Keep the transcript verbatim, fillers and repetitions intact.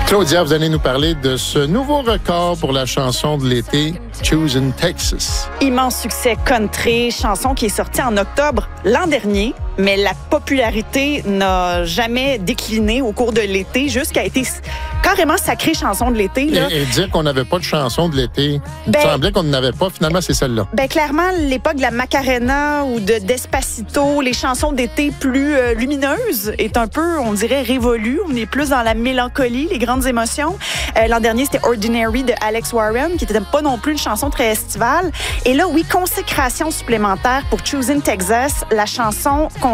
Claudia, vous allez nous parler de ce nouveau record pour la chanson de l'été, Choosing Texas. Immense succès country, chanson qui est sortie en octobre l'an dernier, mais la popularité n'a jamais décliné au cours de l'été jusqu'à été carrément sacrée chanson de l'été. Là. Et, et dire qu'on n'avait pas de chanson de l'été, ben, il semblait qu'on n'en avait pas, finalement, c'est celle-là. Ben clairement, l'époque de la Macarena ou de Despacito, les chansons d'été plus euh, lumineuses, est un peu, on dirait, révolue. On est plus dans la mélancolie, les grandes émotions. Euh, l'an dernier, c'était Ordinary de Alex Warren, qui n'était pas non plus une chanson très estivale. Et là, oui, consécration supplémentaire pour Choosing Texas, la chanson